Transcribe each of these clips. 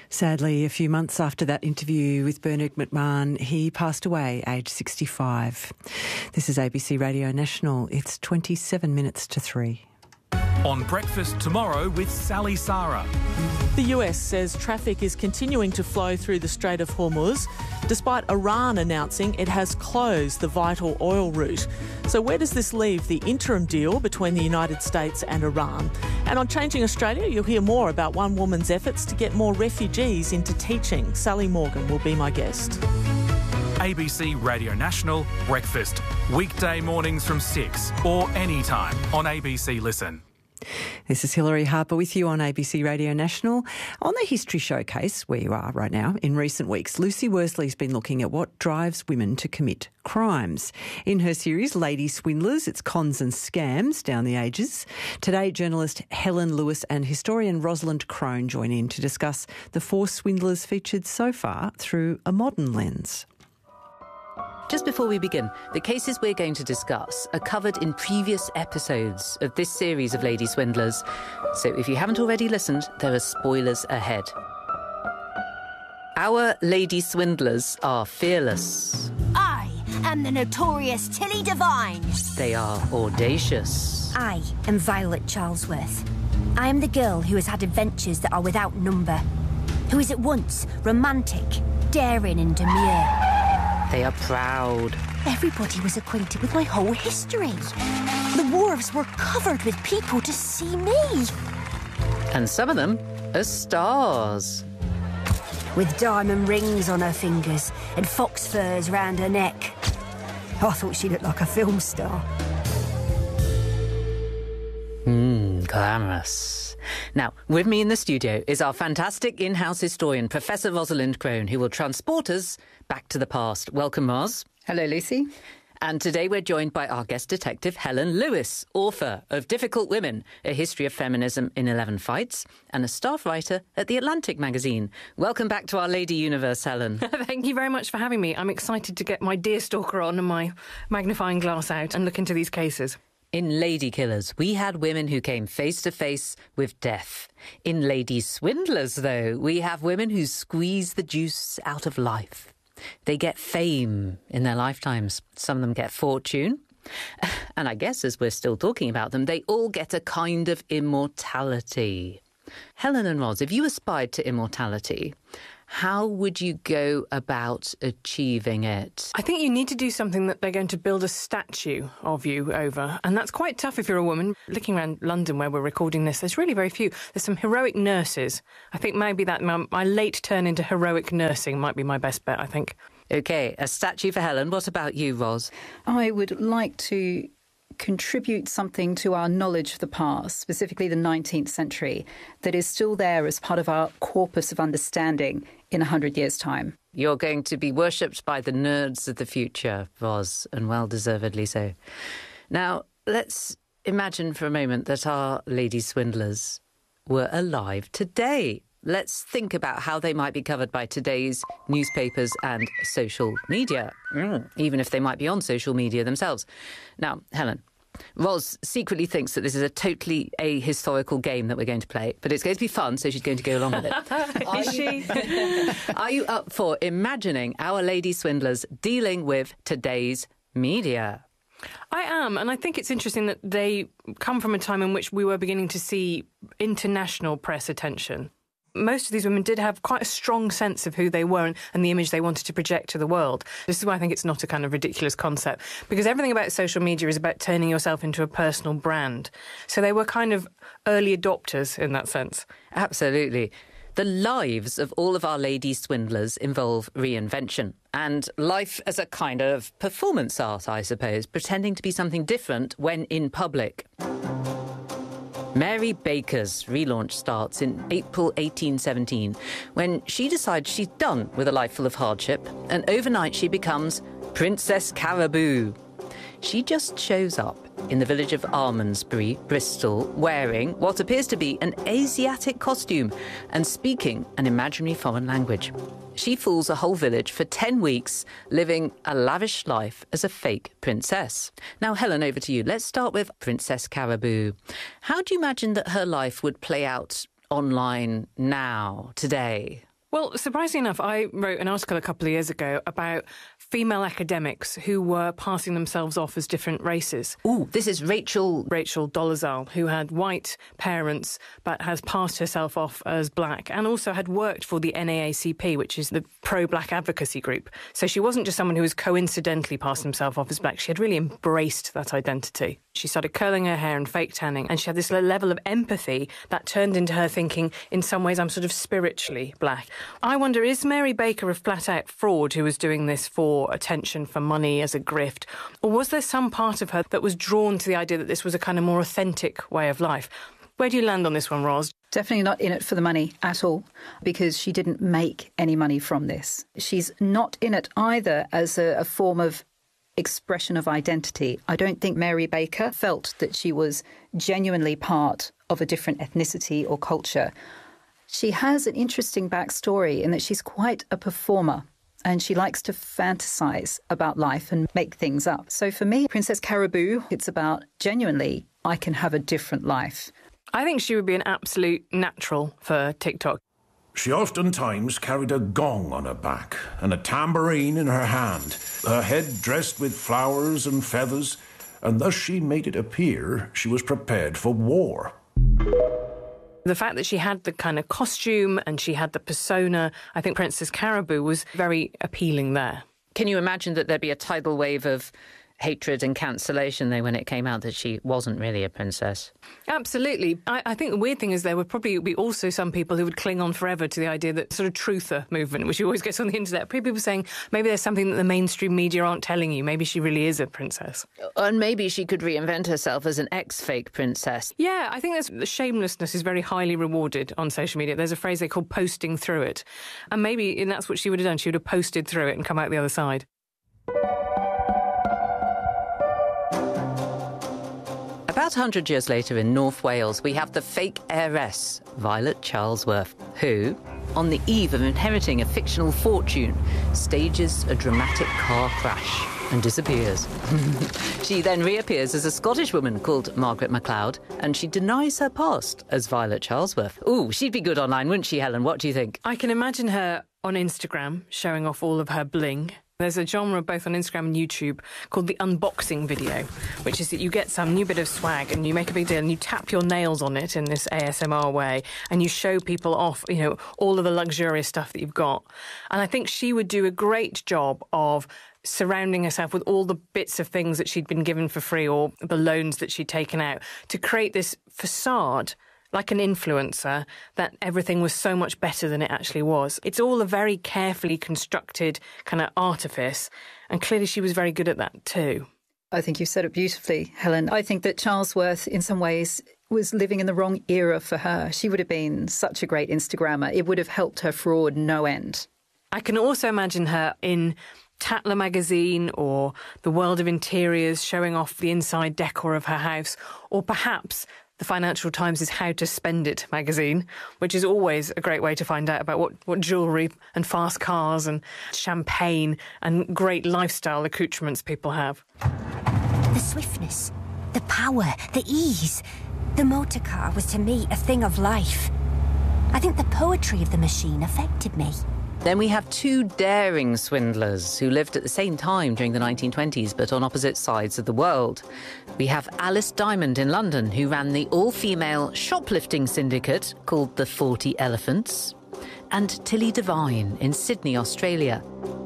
Sadly, a few months after that interview with Bernard McMahon, he passed away, aged 65. This is ABC Radio National. It's 27 minutes to 3. On Breakfast Tomorrow with Sally Sara. The US says traffic is continuing to flow through the Strait of Hormuz, despite Iran announcing it has closed the vital oil route. So where does this leave the interim deal between the United States and Iran? And on Changing Australia, you'll hear more about one woman's efforts to get more refugees into teaching. Sally Morgan will be my guest. ABC Radio National Breakfast. Weekday mornings from 6 or anytime on ABC Listen. This is Hilary Harper with you on ABC Radio National. On the History Showcase, where you are right now, in recent weeks, Lucy Worsley's been looking at what drives women to commit crimes. In her series, Lady Swindlers, it's cons and scams down the ages. Today, journalist Helen Lewis and historian Rosalind Crone join in to discuss the 4 swindlers featured so far through a modern lens. Just before we begin, the cases we're going to discuss are covered in previous episodes of this series of Lady Swindlers. So if you haven't already listened, there are spoilers ahead. Our Lady Swindlers are fearless. I am the notorious Tilly Devine. They are audacious. I am Violet Charlesworth. I am the girl who has had adventures that are without number, who is at once romantic, daring and demure. They are proud. Everybody was acquainted with my whole history. The wharves were covered with people to see me. And some of them are stars. With diamond rings on her fingers and fox furs round her neck. I thought she looked like a film star. Glamorous. Now, with me in the studio is our fantastic in-house historian, Professor Rosalind Crone, who will transport us back to the past. Welcome, Ros. Hello, Lucy. And today we're joined by our guest detective, Helen Lewis, author of Difficult Women, A History of Feminism in 11 Fights, and a staff writer at The Atlantic magazine. Welcome back to our Lady Universe, Helen. Thank you very much for having me. I'm excited to get my deerstalker on and my magnifying glass out and look into these cases. In Lady Killers, we had women who came face to face with death. In Lady Swindlers, though, we have women who squeeze the juice out of life. They get fame in their lifetimes. Some of them get fortune. And I guess as we're still talking about them, they all get a kind of immortality. Helen and Ros, if you aspired to immortality, how would you go about achieving it? I think you need to do something that they're going to build a statue of you over. And that's quite tough if you're a woman. Looking around London where we're recording this, there's really very few. There's some heroic nurses. I think maybe that my late turn into heroic nursing might be my best bet, I think. OK, a statue for Helen. What about you, Ros? I would like to contribute something to our knowledge of the past, specifically the 19th century, that is still there as part of our corpus of understanding in 100 years' time. You're going to be worshipped by the nerds of the future, Ros, and well-deservedly so. Now, let's imagine for a moment that our Lady Swindlers were alive today. Let's think about how they might be covered by today's newspapers and social media, even if they might be on social media themselves. Now, Helen, Ros secretly thinks that this is a totally ahistorical game that we're going to play, but it's going to be fun, so she's going to go along with it. Is she? Are you up for imagining our Lady Swindlers dealing with today's media? I am, and I think it's interesting that they come from a time in which we were beginning to see international press attention. Most of these women did have quite a strong sense of who they were and the image they wanted to project to the world. This is why I think it's not a kind of ridiculous concept, because everything about social media is about turning yourself into a personal brand. So they were kind of early adopters in that sense. Absolutely. The lives of all of our Lady Swindlers involve reinvention and life as a kind of performance art, I suppose, pretending to be something different when in public. Mary Baker's relaunch starts in April 1817, when she decides she's done with a life full of hardship, and overnight she becomes Princess Caraboo. She just shows up in the village of Almondsbury, Bristol, wearing what appears to be an Asiatic costume and speaking an imaginary foreign language. She fools a whole village for 10 weeks, living a lavish life as a fake princess. Now, Helen, over to you. Let's start with Princess Caraboo. How do you imagine that her life would play out online now, today? Well, surprisingly enough, I wrote an article a couple of years ago about female academics who were passing themselves off as different races. Ooh, this is Rachel Dolezal, who had white parents but has passed herself off as black and also had worked for the NAACP, which is the pro-black advocacy group. So she wasn't just someone who was coincidentally passing herself off as black. She had really embraced that identity. She started curling her hair and fake tanning, and she had this level of empathy that turned into her thinking, in some ways, I'm sort of spiritually black. I wonder, is Mary Baker a flat-out fraud who was doing this for attention, for money, as a grift? Or was there some part of her that was drawn to the idea that this was a kind of more authentic way of life? Where do you land on this one, Ros? Definitely not in it for the money at all, because she didn't make any money from this. She's not in it either as a form of expression of identity. I don't think Mary Baker felt that she was genuinely part of a different ethnicity or culture. She has an interesting backstory in that she's quite a performer and she likes to fantasize about life and make things up. So for me, Princess Caraboo, it's about genuinely, I can have a different life. I think she would be an absolute natural for TikTok. She oftentimes carried a gong on her back and a tambourine in her hand, her head dressed with flowers and feathers, and thus she made it appear she was prepared for war. The fact that she had the kind of costume and she had the persona, I think Princess Caraboo was very appealing there. Can you imagine that there'd be a tidal wave of hatred and cancellation though when it came out that she wasn't really a princess? Absolutely. I think the weird thing is there would probably be also some people who would cling on forever to the idea that sort of truther movement, which you always get on the internet. People saying maybe there's something that the mainstream media aren't telling you. Maybe she really is a princess. And maybe she could reinvent herself as an ex-fake princess. Yeah, I think the shamelessness is very highly rewarded on social media. There's a phrase they call posting through it. And maybe that's what she would have done. She would have posted through it and come out the other side. About 100 years later in North Wales, we have the fake heiress, Violet Charlesworth, who, on the eve of inheriting a fictional fortune, stages a dramatic car crash and disappears. She then reappears as a Scottish woman called Margaret MacLeod, and she denies her past as Violet Charlesworth. Ooh, she'd be good online, wouldn't she, Helen? What do you think? I can imagine her on Instagram showing off all of her bling. There's a genre both on Instagram and YouTube called the unboxing video, which is that you get some new bit of swag and you make a big deal and you tap your nails on it in this ASMR way and you show people off, all of the luxurious stuff that you've got. And I think she would do a great job of surrounding herself with all the bits of things that she'd been given for free or the loans that she'd taken out to create this facade, like an influencer, that everything was so much better than it actually was. It's all a very carefully constructed kind of artifice, and clearly she was very good at that too. I think you said it beautifully, Helen. I think that Charlesworth, in some ways, was living in the wrong era for her. She would have been such a great Instagrammer. It would have helped her fraud no end. I can also imagine her in Tatler magazine or The World of Interiors showing off the inside decor of her house, or perhaps the Financial Times' How to Spend It magazine, which is always a great way to find out about what jewellery and fast cars and champagne and great lifestyle accoutrements people have. The swiftness, the power, the ease. The motor car was to me a thing of life. I think the poetry of the machine affected me. Then we have two daring swindlers who lived at the same time during the 1920s, but on opposite sides of the world. We have Alice Diamond in London, who ran the all-female shoplifting syndicate called the 40 Elephants, and Tilly Devine in Sydney, Australia.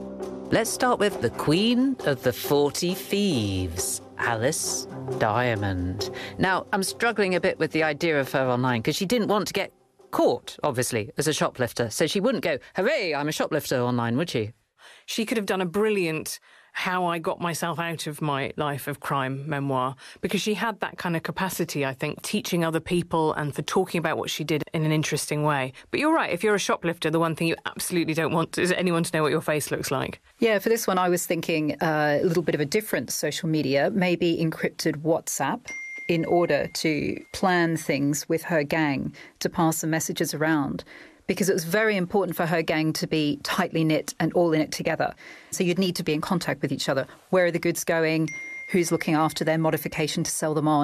Let's start with the queen of the 40 thieves, Alice Diamond. Now, I'm struggling a bit with the idea of her online because she didn't want to get caught, obviously, as a shoplifter. So she wouldn't go, hooray, I'm a shoplifter online, would she? She could have done a brilliant How I Got Myself Out of My Life of Crime memoir, because she had that kind of capacity, I think, teaching other people and for talking about what she did in an interesting way. But you're right, if you're a shoplifter, the one thing you absolutely don't want is anyone to know what your face looks like. Yeah, for this one, I was thinking a little bit of a different social media, maybe encrypted WhatsApp, in order to plan things with her gang to pass the messages around, because it was very important for her gang to be tightly knit and all in it together. So you'd need to be in contact with each other. Where are the goods going? Who's looking after their modification to sell them on?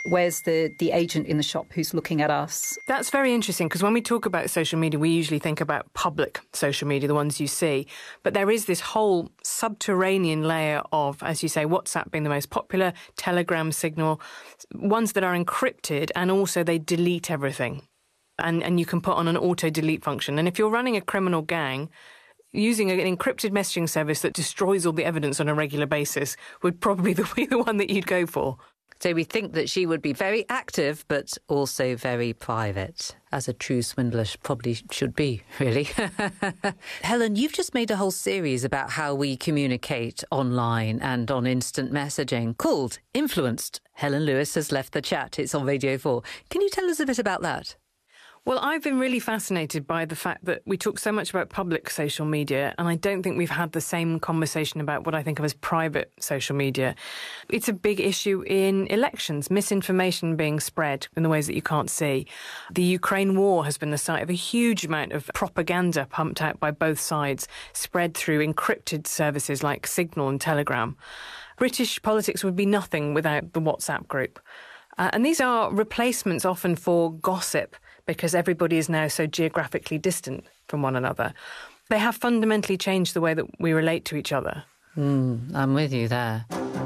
Where's the agent in the shop who's looking at us? That's very interesting, because when we talk about social media, we usually think about public social media, the ones you see. But there is this whole subterranean layer of, as you say, WhatsApp being the most popular, Telegram, Signal, ones that are encrypted, and also they delete everything. And you can put on an auto-delete function. And if you're running a criminal gang, using an encrypted messaging service that destroys all the evidence on a regular basis would probably be the one that you'd go for. So we think that she would be very active, but also very private, as a true swindler probably should be, really. Helen, you've just made a whole series about how we communicate online and on instant messaging called Influenced. Helen Lewis has left the chat. It's on Radio 4. Can you tell us a bit about that? Well, I've been really fascinated by the fact that we talk so much about public social media, and I don't think we've had the same conversation about what I think of as private social media. It's a big issue in elections, misinformation being spread in the ways that you can't see. The Ukraine war has been the site of a huge amount of propaganda pumped out by both sides, spread through encrypted services like Signal and Telegram. British politics would be nothing without the WhatsApp group. And these are replacements often for gossip, because everybody is now so geographically distant from one another. They have fundamentally changed the way that we relate to each other. I'm with you there.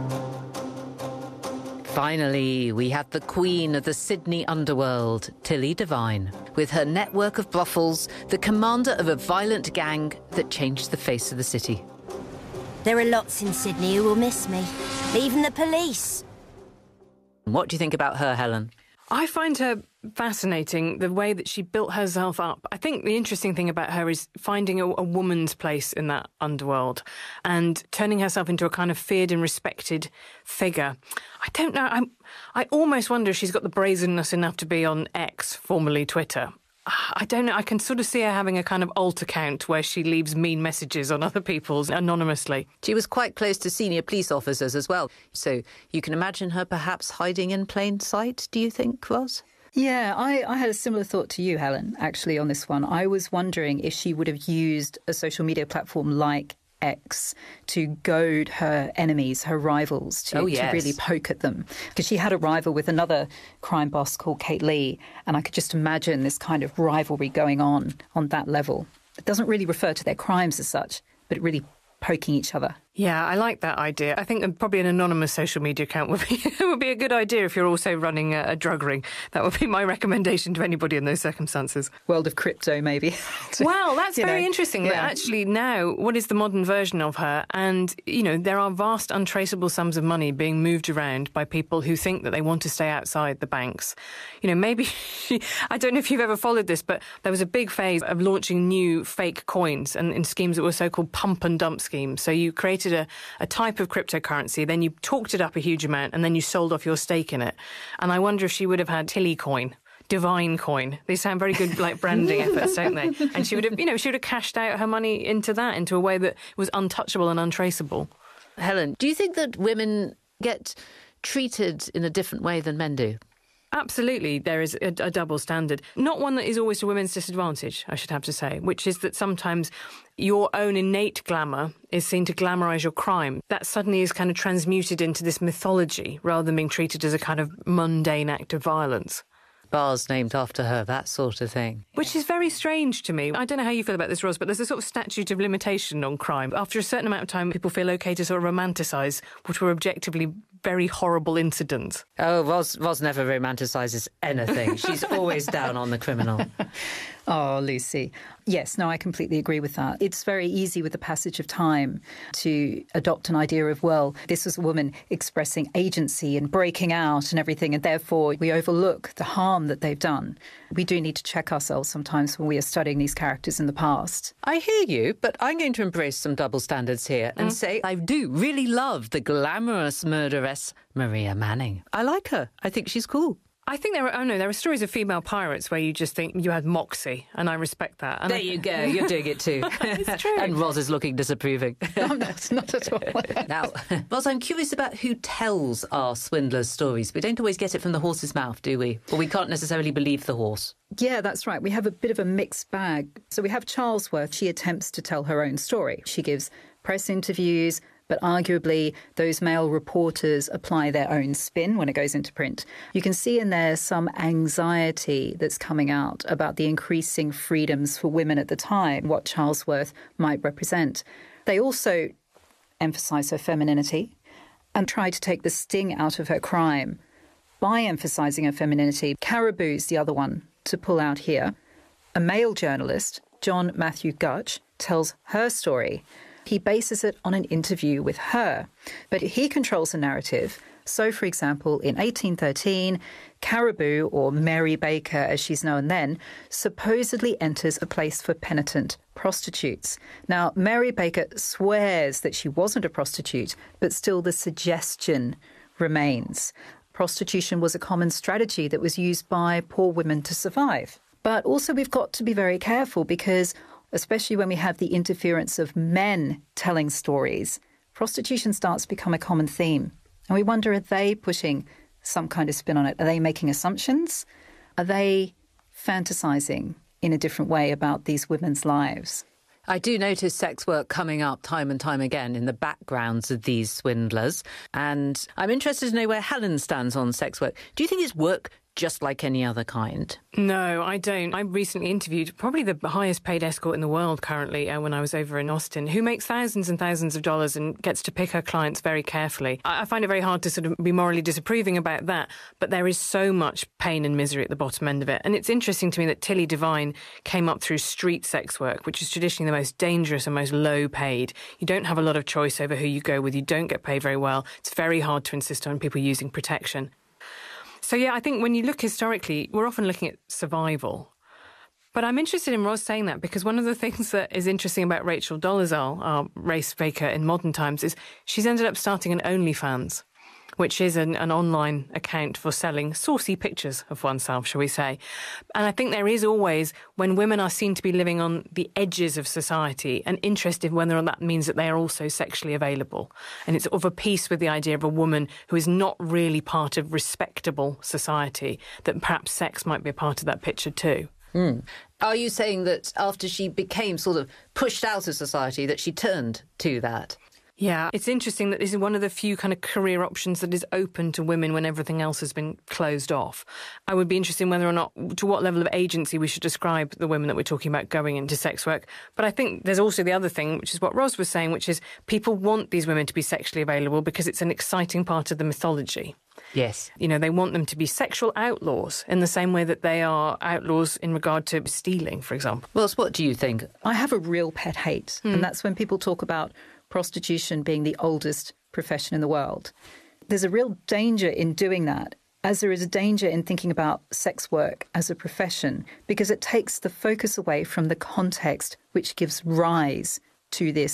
Finally, we have the queen of the Sydney underworld, Tilly Devine, with her network of brothels, the commander of a violent gang that changed the face of the city. There are lots in Sydney who will miss me. Even the police. What do you think about her, Helen? I find her fascinating, the way that she built herself up. I think the interesting thing about her is finding a woman's place in that underworld and turning herself into a kind of feared and respected figure. I don't know. I almost wonder if she's got the brazenness enough to be on X, formerly Twitter. I don't know. I can sort of see her having a kind of alt account where she leaves mean messages on other people's anonymously. She was quite close to senior police officers as well. So you can imagine her perhaps hiding in plain sight, do you think, Ros? Yeah, I had a similar thought to you, Helen, actually, on this one. I was wondering if she would have used a social media platform like X to goad her enemies, her rivals, to really poke at them. Because she had a rival with another crime boss called Kate Lee, and I could just imagine this kind of rivalry going on that level. It doesn't really refer to their crimes as such, but it really poking each other. Yeah, I like that idea. I think probably an anonymous social media account would be a good idea if you're also running a drug ring. That would be my recommendation to anybody in those circumstances. World of crypto, maybe. Well, that's very interesting. Yeah. Actually, now, what is the modern version of her? And, there are vast untraceable sums of money being moved around by people who think that they want to stay outside the banks. Maybe, I don't know if you've ever followed this, but there was a big phase of launching new fake coins and in schemes that were so-called pump and dump schemes. So you created a type of cryptocurrency, then you talked it up a huge amount, and then you sold off your stake in it. And I wonder if she would have had Tilly coin, Divine coin. They sound very good, like branding efforts, don't they? And she would have cashed out her money into a way that was untouchable and untraceable. Helen, do you think that women get treated in a different way than men do? Absolutely, there is a double standard. Not one that is always to women's disadvantage, I should have to say, which is that sometimes your own innate glamour is seen to glamorise your crime. That suddenly is kind of transmuted into this mythology rather than being treated as a kind of mundane act of violence. Bars named after her, that sort of thing. Which is very strange to me. I don't know how you feel about this, Ros, but there's a sort of statute of limitation on crime. After a certain amount of time, people feel okay to sort of romanticise what were objectively very horrible incidents. Oh, Ros never romanticises anything. She's always down on the criminal. Oh, Lucy. Yes, no, I completely agree with that. It's very easy with the passage of time to adopt an idea of, well, this was a woman expressing agency and breaking out and everything, and therefore we overlook the harm that they've done. We do need to check ourselves sometimes when we are studying these characters in the past. I hear you, but I'm going to embrace some double standards here and say I do really love the glamorous murderess Maria Manning. I like her. I think she's cool. I think there are stories of female pirates where you just think you had moxie, and I respect that. And there you go, you're doing it too. It's true. And Ros is looking disapproving. No, not at all. Now, Ros, I'm curious about who tells our swindlers' stories. We don't always get it from the horse's mouth, do we? Or we can't necessarily believe the horse. Yeah, that's right. We have a bit of a mixed bag. So we have Charlesworth. She attempts to tell her own story. She gives press interviews, but arguably those male reporters apply their own spin when it goes into print. You can see in there some anxiety that's coming out about the increasing freedoms for women at the time, what Charlesworth might represent. They also emphasise her femininity and try to take the sting out of her crime by emphasising her femininity. Caribou's the other one to pull out here. A male journalist, John Matthew Gutch, tells her story. He bases it on an interview with her, but he controls the narrative. So, for example, in 1813, Caribou, or Mary Baker as she's known then, supposedly enters a place for penitent prostitutes. Now, Mary Baker swears that she wasn't a prostitute, but still the suggestion remains. Prostitution was a common strategy that was used by poor women to survive. But also we've got to be very careful because, especially when we have the interference of men telling stories, prostitution starts to become a common theme. And we wonder, are they putting some kind of spin on it? Are they making assumptions? Are they fantasizing in a different way about these women's lives? I do notice sex work coming up time and time again in the backgrounds of these swindlers. And I'm interested to know where Helen stands on sex work. Do you think it's work just like any other kind? No, I don't. I recently interviewed probably the highest paid escort in the world currently when I was over in Austin, who makes thousands and thousands of dollars and gets to pick her clients very carefully. I find it very hard to sort of be morally disapproving about that, but there is so much pain and misery at the bottom end of it. And it's interesting to me that Tilly Devine came up through street sex work, which is traditionally the most dangerous and most low paid. You don't have a lot of choice over who you go with. You don't get paid very well. It's very hard to insist on people using protection. So, yeah, I think when you look historically, we're often looking at survival. But I'm interested in Roz saying that because one of the things that is interesting about Rachel Dolezal, our race faker in modern times, is she's ended up starting an OnlyFans, which is an online account for selling saucy pictures of oneself, shall we say. And I think there is always, when women are seen to be living on the edges of society, an interest in whether that means that they are also sexually available. And it's of a piece with the idea of a woman who is not really part of respectable society, that perhaps sex might be a part of that picture too. Are you saying that after she became sort of pushed out of society that she turned to that? Yeah, it's interesting that this is one of the few kind of career options that is open to women when everything else has been closed off. I would be interested in whether or not, to what level of agency we should describe the women that we're talking about going into sex work. But I think there's also the other thing, which is what Roz was saying, which is people want these women to be sexually available because it's an exciting part of the mythology. Yes. You know, they want them to be sexual outlaws in the same way that they are outlaws in regard to stealing, for example. Roz, what do you think? I have a real pet hate, and that's when people talk about prostitution being the oldest profession in the world. There's a real danger in doing that, as there is a danger in thinking about sex work as a profession, because it takes the focus away from the context which gives rise to this